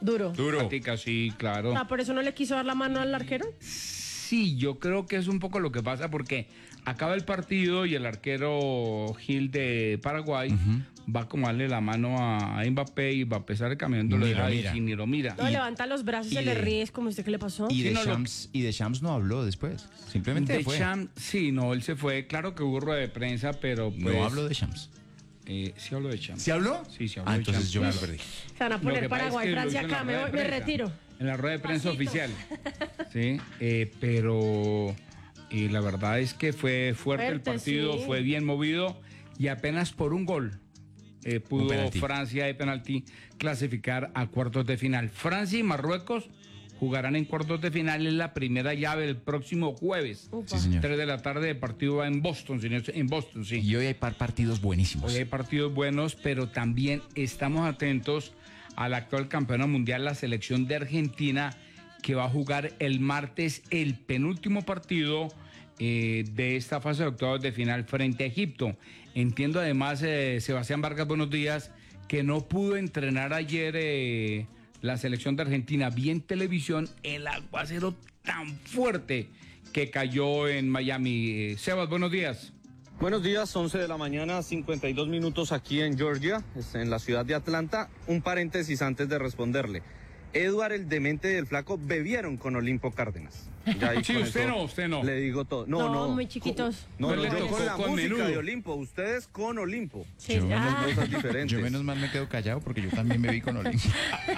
Duro. Patica, sí, claro. ¿Por eso no le quiso dar la mano al arquero? Sí, yo creo que es un poco lo que pasa porque acaba el partido y el arquero Gil de Paraguay va como a darle la mano a Mbappé y Mbappé sale caminando, lo deja y ni lo mira. No, levanta los brazos y se le ríe, es como usted, ¿qué le pasó? Y Deschamps no habló después, simplemente fue. Sí, no, él se fue, claro que hubo rueda de prensa, pero pues, no habló de Deschamps. Sí habló de Deschamps. ¿Sí habló? Sí, sí habló de entonces Deschamps. yo me lo perdí. Se van a poner Paraguay, Francia acá, me retiro. En la rueda de prensa oficial. Sí, pero la verdad es que fue fuerte el partido, sí. Fue bien movido y apenas por un gol pudo Francia de penalti clasificar a cuartos de final. Francia y Marruecos jugarán en cuartos de final en la primera llave el próximo jueves. Sí, señor. 3 de la tarde, el partido va en Boston, sí. Y hoy hay partidos buenísimos. Hoy hay partidos buenos, pero también estamos atentos al actual campeón mundial, la selección de Argentina, que va a jugar el martes el penúltimo partido de esta fase de octavos de final frente a Egipto. Entiendo además, Sebastián Vargas, buenos días, que no pudo entrenar ayer la selección de Argentina. Vi en televisión el aguacero tan fuerte que cayó en Miami. Sebas, buenos días. Buenos días, 11 de la mañana, 52 minutos aquí en Georgia, en la ciudad de Atlanta. Un paréntesis antes de responderle. Edward, el demente del flaco, bebieron con Olimpo Cárdenas. Sí, usted no. Le digo todo. No, muy chiquitos. No, yo con la música de Olimpo, ustedes con Olimpo. Sí, yo menos mal me quedo callado porque yo también bebí con Olimpo.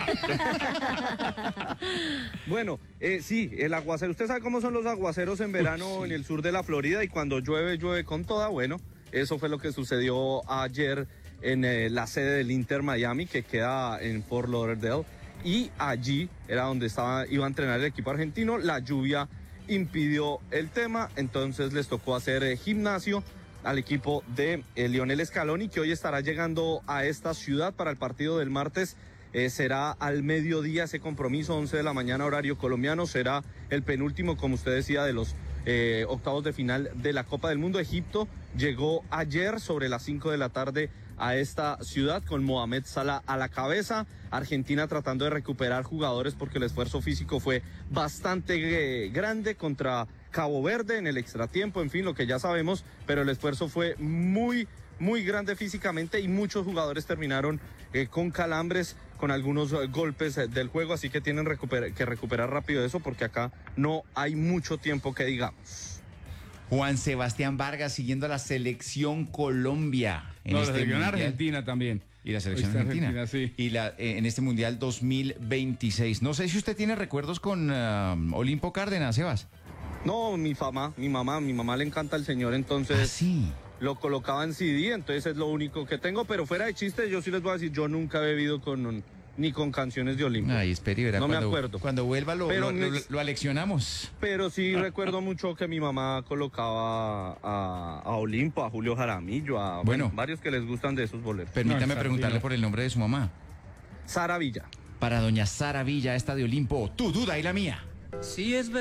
Bueno, sí, el aguacero. Usted sabe cómo son los aguaceros en verano en el sur de la Florida y cuando llueve, llueve con toda. Bueno, eso fue lo que sucedió ayer en la sede del Inter Miami, que queda en Fort Lauderdale. Y allí era donde iba a entrenar el equipo argentino. La lluvia impidió el tema, entonces les tocó hacer gimnasio al equipo de Lionel Scaloni, que hoy estará llegando a esta ciudad para el partido del martes. Será al mediodía ese compromiso, 11 de la mañana horario colombiano. Será el penúltimo, como usted decía, de los octavos de final de la Copa del Mundo. Egipto llegó ayer sobre las 5 de la tarde a esta ciudad con Mohamed Salah a la cabeza. Argentina tratando de recuperar jugadores porque el esfuerzo físico fue bastante grande contra Cabo Verde en el extratiempo, en fin, lo que ya sabemos, pero el esfuerzo fue muy grande físicamente y muchos jugadores terminaron con calambres, con algunos golpes del juego, así que tienen que recuperar rápido eso porque acá no hay mucho tiempo que digamos. Juan Sebastián Vargas siguiendo a la selección Colombia. La selección Argentina también. Y la selección Argentina sí. Y en este Mundial 2026. No sé si usted tiene recuerdos con Olimpo Cárdenas, Sebas. No, mi mamá le encanta el señor, entonces sí. Lo colocaba en CD, entonces es lo único que tengo, pero fuera de chistes, yo sí les voy a decir, yo nunca he bebido ni con canciones de Olimpo. Ay, espere, verá, no me acuerdo. Cuando vuelva lo aleccionamos. Pero sí recuerdo mucho que mi mamá colocaba a Olimpo, a Julio Jaramillo, a varios que les gustan de esos boleros. Permítame preguntarle por el nombre de su mamá. Sara Villa. Para doña Sara Villa, esta de Olimpo, tu duda y la mía. Sí, es verdad.